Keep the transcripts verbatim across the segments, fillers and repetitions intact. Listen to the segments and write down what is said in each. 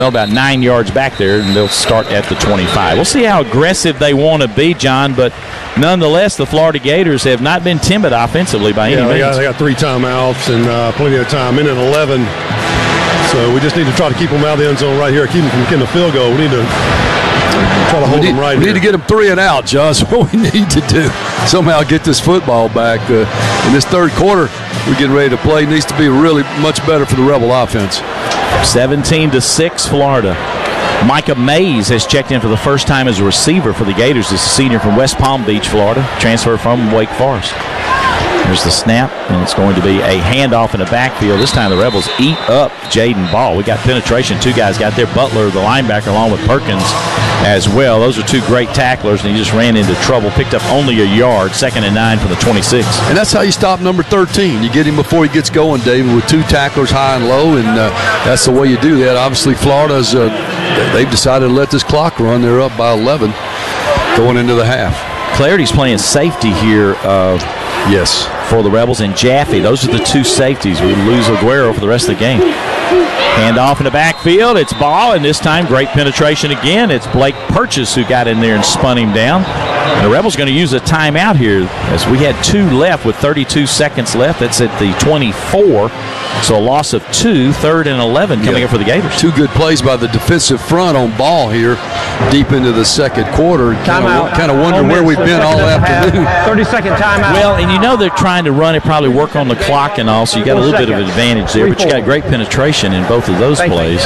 about nine yards back there, and they'll start at the twenty-five. We'll see how aggressive they want to be, John, but nonetheless, the Florida Gators have not been timid offensively by yeah, any they means. Got, they got three timeouts and uh, plenty of time, minute eleven. So we just need to try to keep them out of the end zone right here, keep them from getting a field goal. We need to try to hold we need, them right we here. need to get them three and out, Josh. What we need to do, somehow get this football back. Uh, in this third quarter we're getting ready to play. It needs to be really much better for the Rebel offense. seventeen to six, Florida. Micah Mays has checked in for the first time as a receiver for the Gators. This is a senior from West Palm Beach, Florida, transfer from Wake Forest. There's the snap, and it's going to be a handoff in the backfield. This time the Rebels eat up Jaden Ball. We got penetration. Two guys got there. Butler, the linebacker, along with Perkins as well. Those are two great tacklers, and he just ran into trouble. Picked up only a yard. Second and nine for the twenty-six. And that's how you stop number thirteen. You get him before he gets going, David, with two tacklers high and low, and uh, that's the way you do that. Obviously, Florida's uh, they've decided to let this clock run. They're up by eleven going into the half. Clarity's playing safety here. Uh, yes. For the Rebels, and Jaffe. Those are the two safeties. We lose Aguero for the rest of the game. Hand off in the backfield. It's Ball, and this time great penetration again. It's Blake Purchase who got in there and spun him down. And the Rebels going to use a timeout here as we had two left with thirty-two seconds left. That's at the twenty-four. So a loss of two, third and eleven coming yeah. up for the Gators. Two good plays by the defensive front on Ball here deep into the second quarter. Timeout. Kind of wonder where we've been all afternoon. thirty-second timeout. Well, and you know they're trying to run it, probably work on the clock and all, so you got a little bit of advantage there, but you got great penetration in both of those plays.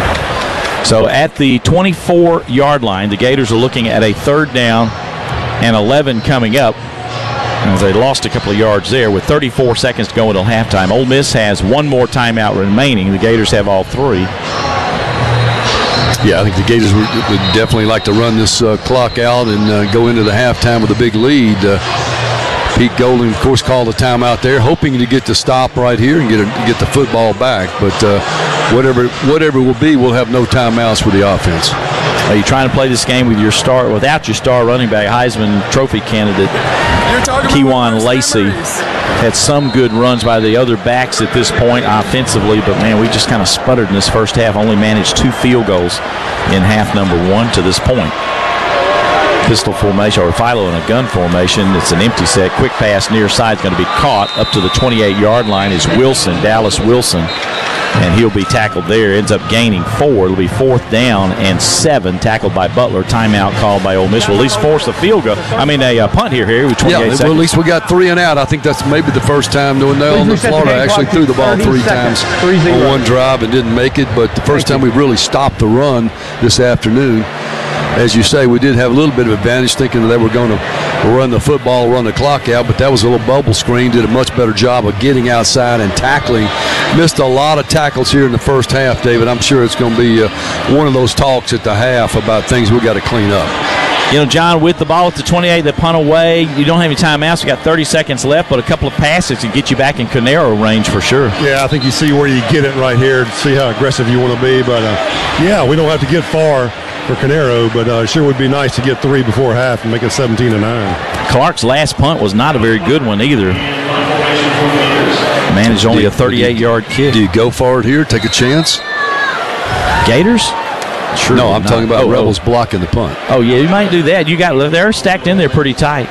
So at the twenty-four-yard line, the Gators are looking at a third down and eleven coming up. As they lost a couple of yards there with thirty-four seconds to go until halftime. Ole Miss has one more timeout remaining. The Gators have all three. Yeah, I think the Gators would, would definitely like to run this uh, clock out and uh, go into the halftime with a big lead. Uh, Pete Golden, of course, called a timeout there, hoping to get the stop right here and get a, get the football back. But uh, whatever whatever it will be, we'll have no timeouts for the offense. Are you trying to play this game with your star, without your star running back, Heisman Trophy candidate Kewan Lacey? Had some good runs by the other backs at this point offensively, but man, we just kind of sputtered in this first half. Only managed two field goals in half number one to this point. Pistol formation, or Philo in a gun formation. It's an empty set. Quick pass near side is going to be caught up to the twenty-eight-yard line is Wilson, Dallas Wilson, and he'll be tackled there. Ends up gaining four. It'll be fourth down and seven. Tackled by Butler. Timeout called by Ole Miss. Will at least force a field goal. I mean a uh, punt here, here with twenty-eight yeah, seconds. Well, at least we got three and out. I think that's maybe the first time doing that on the Florida actually threw the ball three times on one drive and didn't make it. But the first time we really stopped the run this afternoon. As you say, we did have a little bit of advantage thinking that they were going to run the football, run the clock out, but that was a little bubble screen. Did a much better job of getting outside and tackling. Missed a lot of tackles here in the first half, David. I'm sure it's going to be uh, one of those talks at the half about things we got to clean up. You know, John, with the ball at the twenty-eight, the punt away, you don't have any timeouts. We got thirty seconds left, but a couple of passes to get you back in Canero range for sure. Yeah, I think you see where you get it right here to see how aggressive you want to be. But, uh, yeah, we don't have to get far for Canero, but uh, it sure would be nice to get three before half and make it seventeen to nine. Clark's last punt was not a very good one either. Managed only a thirty-eight-yard kick. Do you go for it here, take a chance? Gators? Sure. No, I'm not. talking about oh, Rebels oh. blocking the punt. Oh, yeah, you might do that. You got they're stacked in there pretty tight.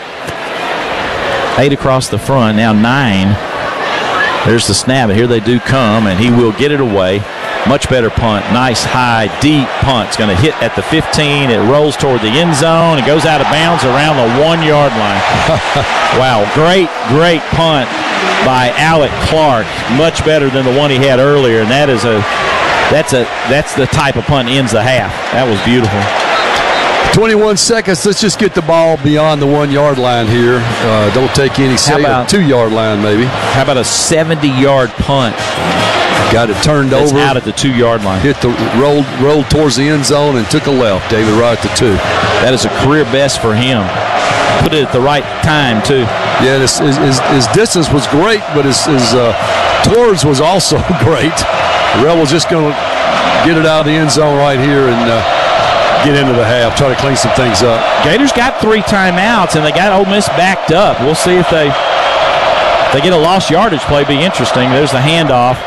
Eight across the front, now nine. There's the snap, and here they do come, and he will get it away. Much better punt. Nice, high, deep punt. It's going to hit at the fifteen. It rolls toward the end zone. It goes out of bounds around the one-yard line. Wow, great, great punt by Alec Clark. Much better than the one he had earlier, and that is a that's a that's the type of punt ends the half. That was beautiful. twenty-one seconds. Let's just get the ball beyond the one-yard line here. Uh, don't take any say. About, two-yard line, maybe. How about a seventy-yard punt? Got it turned That's over. out at the two-yard line. Hit the rolled rolled towards the end zone and took a left. David right at the two. That is a career best for him. Put it at the right time too. Yeah, his, his, his distance was great, but his, his uh, towards was also great. The Rebels just going to get it out of the end zone right here and uh, get into the half. Try to clean some things up. Gators got three timeouts and they got Ole Miss backed up. We'll see if they if they get a lost yardage play. Be interesting. There's the handoff.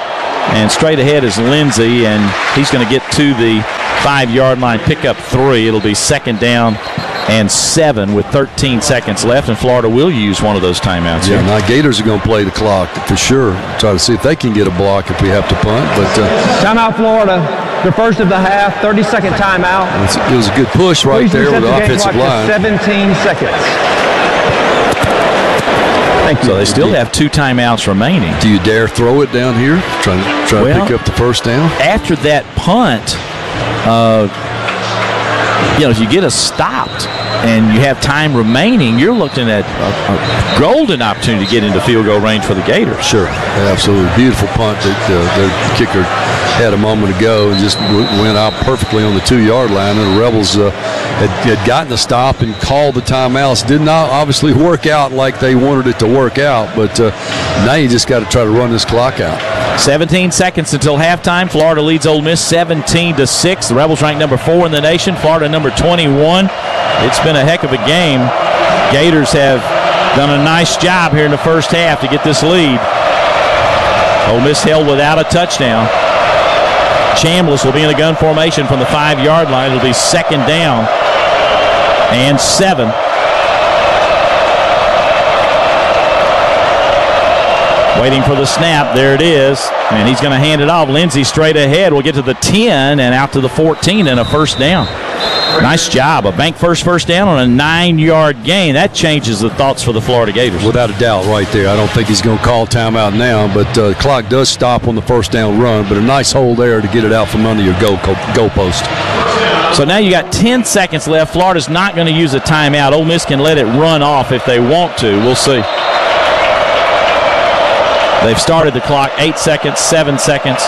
And straight ahead is Lindsey, and he's going to get to the five-yard line, pick up three. It'll be second down and seven with thirteen seconds left, and Florida will use one of those timeouts. Yeah, here. now Gators are going to play the clock for sure. Try to see if they can get a block if we have to punt. But uh, timeout, Florida. The first of the half, thirty-second timeout. It was a good push right Please there with the offensive line. seventeen seconds. Thank you. So they still have two timeouts remaining. Do you dare throw it down here? Try to try well, to pick up the first down. After that punt, uh, you know, if you get us stopped and you have time remaining, you're looking at a, a golden opportunity to get into field goal range for the Gators. Sure, absolutely. Beautiful punt that uh, their kicker had a moment ago and just w- went out perfectly on the two-yard line. And the Rebels uh, had, had gotten the stop and called the timeouts. Did not obviously work out like they wanted it to work out, but uh, now you just got to try to run this clock out. seventeen seconds until halftime. Florida leads Ole Miss seventeen to six. The Rebels ranked number four in the nation. Florida number twenty-one. It's been a heck of a game. Gators have done a nice job here in the first half to get this lead. Ole Miss held without a touchdown. Chambliss will be in a gun formation from the five-yard line. It'll be second down and seven. Waiting for the snap. There it is. And he's going to hand it off. Lindsey straight ahead. We'll get to the ten and out to the fourteen and a first down. Nice job. A bank first first down on a nine-yard gain. That changes the thoughts for the Florida Gators. Without a doubt right there. I don't think he's going to call timeout now, but uh, the clock does stop on the first down run, but a nice hold there to get it out from under your goal, goal post. So now you got ten seconds left. Florida's not going to use a timeout. Ole Miss can let it run off if they want to. We'll see. They've started the clock. Eight seconds, seven seconds.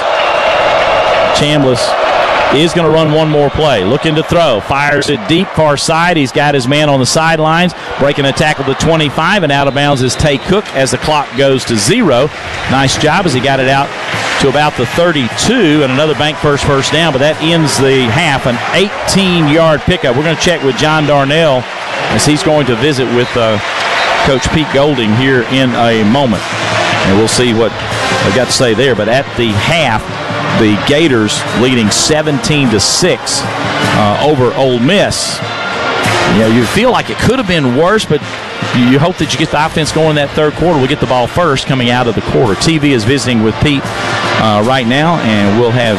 Chambliss is going to run one more play. Looking to throw. Fires it deep far side. He's got his man on the sidelines. Breaking a tackle to twenty-five, and out of bounds is Tay Cook as the clock goes to zero. Nice job as he got it out to about the thirty-two, and another bank first first down, but that ends the half. An eighteen-yard pickup. We're going to check with John Darnell as he's going to visit with uh, Coach Pete Golding here in a moment. And we'll see what they've got to say there. But at the half, the Gators leading seventeen to six uh, over Ole Miss. You know, you feel like it could have been worse, but you hope that you get the offense going in that third quarter. We'll get the ball first coming out of the quarter. T V is visiting with Pete uh, right now, and we'll have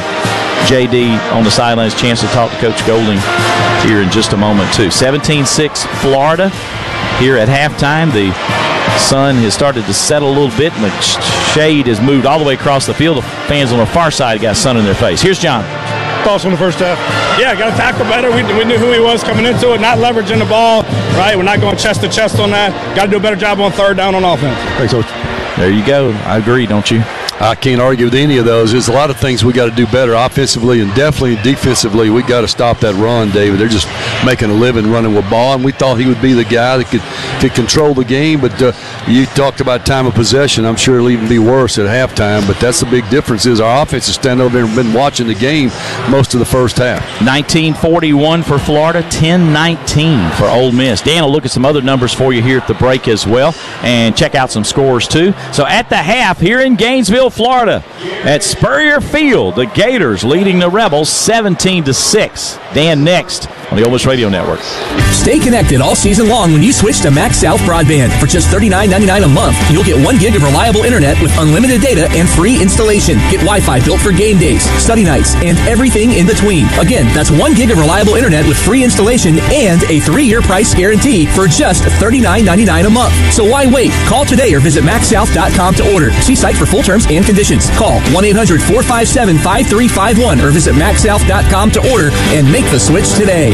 J D on the sidelines, chance to talk to Coach Golding here in just a moment, too. seventeen six Florida here at halftime. The sun has started to settle a little bit, and the shade has moved all the way across the field. The fans on the far side got sun in their face. Here's John. Thoughts on the first half? Yeah, got to tackle better. We, we knew who he was coming into it, not leveraging the ball, right? We're not going chest to chest on that. Got to do a better job on third down on offense. Thanks, Coach. There you go. I agree, don't you? I can't argue with any of those. There's a lot of things we got to do better offensively and definitely defensively. We got to stop that run, David. They're just making a living running with ball, and we thought he would be the guy that could, could control the game. But uh, you talked about time of possession. I'm sure it'll even be worse at halftime. But that's the big difference is our offense is standing over there and been watching the game most of the first half. nineteen forty-one for Florida, ten nineteen for Ole Miss. Dan will look at some other numbers for you here at the break as well, and check out some scores too. So at the half here in Gainesville, Florida, at Spurrier Field, the Gators leading the Rebels seventeen to six. Dan next on the Ole Miss Radio Network. Stay connected all season long when you switch to Max South Broadband. For just thirty-nine ninety-nine a month, you'll get one gig of reliable internet with unlimited data and free installation. Get Wi-Fi built for game days, study nights, and everything in between. Again, that's one gig of reliable internet with free installation and a three-year price guarantee for just thirty-nine ninety-nine a month. So why wait? Call today or visit max south dot com to order. See site for full terms and conditions. Call one eight hundred four five seven five three five one or visit max south dot com to order and make the switch today.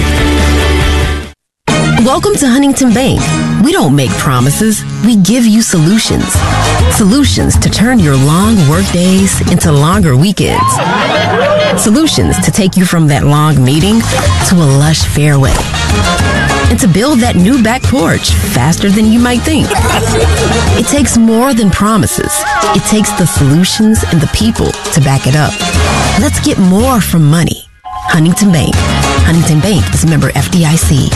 Welcome to Huntington Bank. We don't make promises, we give you solutions. Solutions to turn your long work days into longer weekends. Solutions to take you from that long meeting to a lush fairway. And to build that new back porch faster than you might think. It takes more than promises. It takes the solutions and the people to back it up. Let's get more from money. Huntington Bank. Huntington Bank is a member F D I C.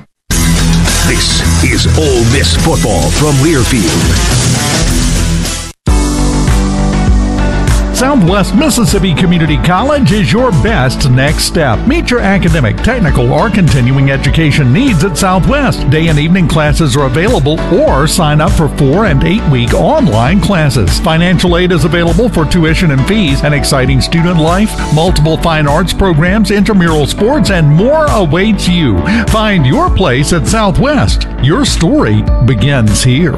This is Ole Miss football from Learfield. Southwest Mississippi Community College is your best next step. Meet your academic, technical, or continuing education needs at Southwest. Day and evening classes are available, or sign up for four and eight week online classes. Financial aid is available for tuition and fees, an exciting student life, multiple fine arts programs, intramural sports, and more awaits you. Find your place at Southwest. Your story begins here.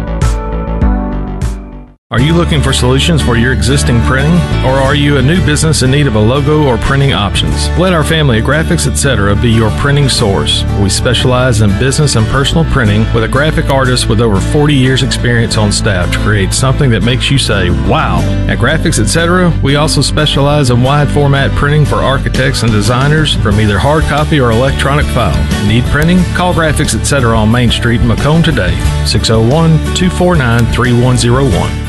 Are you looking for solutions for your existing printing? Or are you a new business in need of a logo or printing options? Let our family of Graphics Etc. be your printing source. We specialize in business and personal printing with a graphic artist with over forty years experience on staff to create something that makes you say, wow. At Graphics Etc., we also specialize in wide format printing for architects and designers from either hard copy or electronic file. Need printing? Call Graphics Etc. on Main Street in Macomb today, six oh one, two four nine, three one oh one.